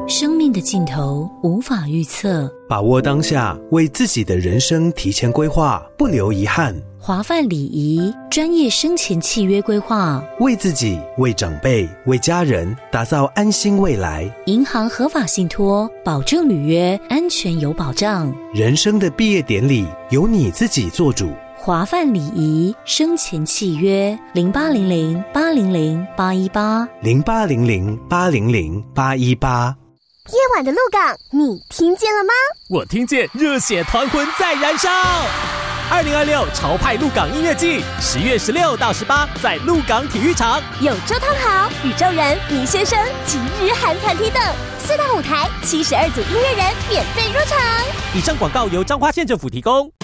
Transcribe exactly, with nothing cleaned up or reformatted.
生命的尽头无法预测， 把握当下，为自己的人生提前规划，不留遗憾。 华范礼仪专业生前契约规划， 为自己、为长辈、为家人打造安心未来。 银行合法信托，保证履约，安全有保障。 人生的毕业典礼由你自己做主。 华范礼仪生前契约零八零零八零零八一八零八零零八零零八一八。 夜晚的鹿港，你听见了吗？ 我听见热血团魂在燃烧。二零二六潮派鹿港音乐季，十月十六到十八在鹿港体育场， 有周汤豪、宇宙人、倪先生及日韩团体等四大舞台，七十二组音乐人免费入场。 以上广告由彰化县政府提供。